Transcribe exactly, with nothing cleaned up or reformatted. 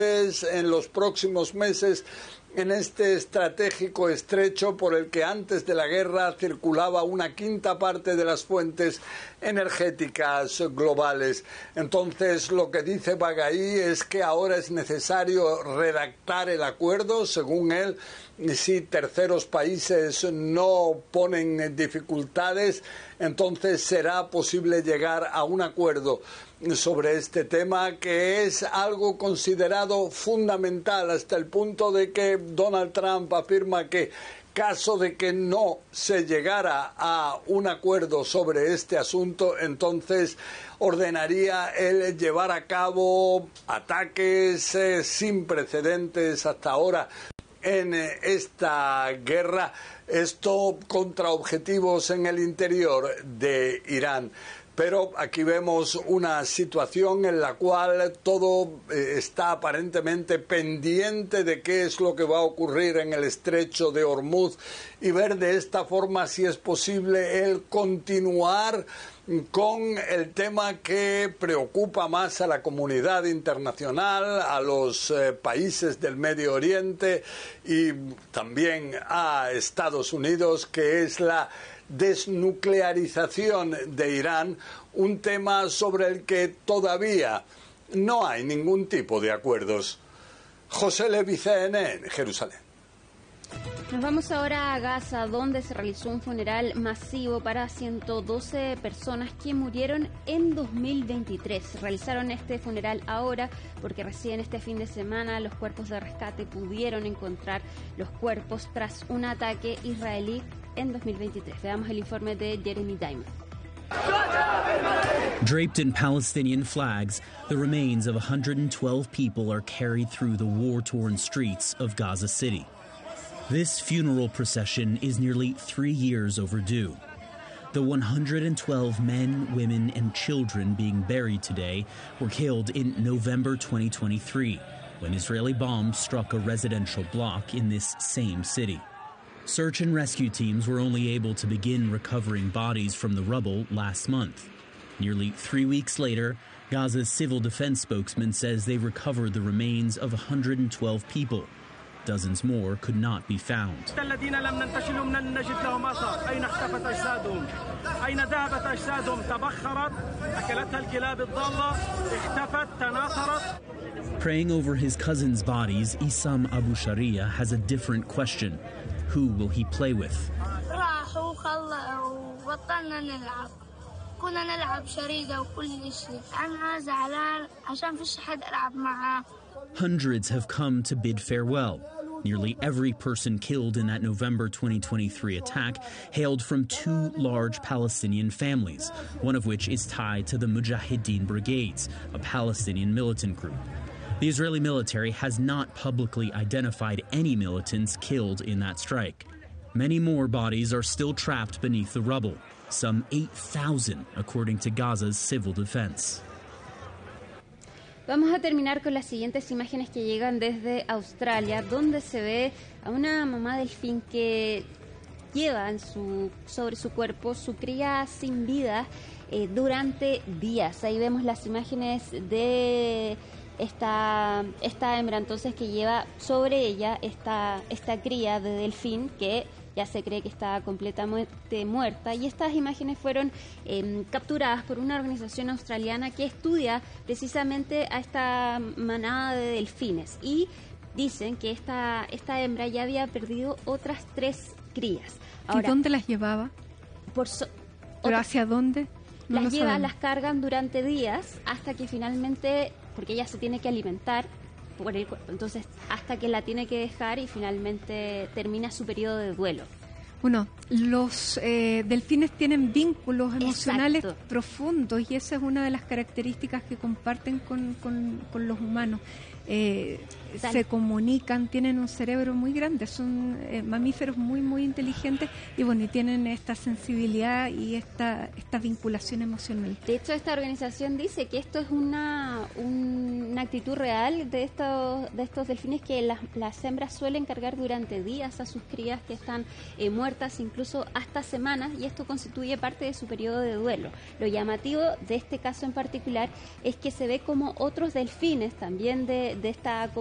en los próximos meses en este estratégico estrecho por el que antes de la guerra circulaba una quinta parte de las fuentes energéticas globales. Entonces, lo que dice Bagai es que ahora es necesario redactar el acuerdo, según él. Si terceros países no ponen dificultades, entonces será posible llegar a un acuerdo sobre este tema, que es algo considerado fundamental hasta el punto de que Donald Trump afirma que caso de que no se llegara a un acuerdo sobre este asunto, entonces ordenaría el llevar a cabo ataques eh, sin precedentes hasta ahora en esta guerra, esto contra objetivos en el interior de Irán. Pero aquí vemos una situación en la cual todo eh, está aparentemente pendiente de qué es lo que va a ocurrir en el estrecho de Hormuz y ver de esta forma si es posible el continuar con el tema que preocupa más a la comunidad internacional, a los eh, países del Medio Oriente y también a Estados Unidos, que es la desnuclearización de Irán, un tema sobre el que todavía no hay ningún tipo de acuerdos. José Levi, C N N, Jerusalén. Nos vamos ahora a Gaza, donde se realizó un funeral masivo para ciento doce personas que murieron en dos mil veintitrés. Realizaron este funeral ahora porque recién este fin de semana los cuerpos de rescate pudieron encontrar los cuerpos tras un ataque israelí en dos mil veintitrés. Veamos el informe de Jeremy Diamond. Draped in Palestinian flags, the remains of one hundred twelve people are carried through the war-torn streets of Gaza City. This funeral procession is nearly three years overdue. The one hundred twelve men, women, and children being buried today were killed in November twenty twenty-three, when Israeli bombs struck a residential block in this same city. Search and rescue teams were only able to begin recovering bodies from the rubble last month. Nearly three weeks later, Gaza's civil defense spokesman says they recovered the remains of one hundred twelve people. Dozens more could not be found. Praying over his cousin's bodies, Issam Abu Sharia has a different question. Who will he play with? Hundreds have come to bid farewell. Nearly every person killed in that November twenty twenty-three attack hailed from two large Palestinian families, one of which is tied to the Mujahideen Brigades, a Palestinian militant group. The Israeli military has not publicly identified any militants killed in that strike. Many more bodies are still trapped beneath the rubble, some eight thousand, according to Gaza's civil defense. Vamos a terminar con las siguientes imágenes que llegan desde Australia, donde se ve a una mamá delfín que lleva en su, sobre su cuerpo su cría sin vida eh, durante días. Ahí vemos las imágenes de esta, esta hembra entonces que lleva sobre ella esta, esta cría de delfín que ya se cree que está completamente muerta, y estas imágenes fueron eh, capturadas por una organización australiana que estudia precisamente a esta manada de delfines, y dicen que esta, esta hembra ya había perdido otras tres crías. Ahora, ¿y dónde las llevaba? Por so, ¿Pero hacia dónde? No las lleva, las cargan durante días hasta que finalmente, porque ella se tiene que alimentar por el cuerpo, entonces hasta que la tiene que dejar y finalmente termina su periodo de duelo. Bueno, los eh, delfines tienen vínculos emocionales Exacto. profundos, y esa es una de las características que comparten con, con, con los humanos. Eh, se comunican, tienen un cerebro muy grande, son eh, mamíferos muy muy inteligentes, y bueno, y tienen esta sensibilidad y esta esta vinculación emocional. De hecho, esta organización dice que esto es una un, una actitud real de estos de estos delfines, que las, las hembras suelen cargar durante días a sus crías que están eh, muertas, incluso hasta semanas, y esto constituye parte de su periodo de duelo. Lo llamativo de este caso en particular es que se ve como otros delfines también de de esta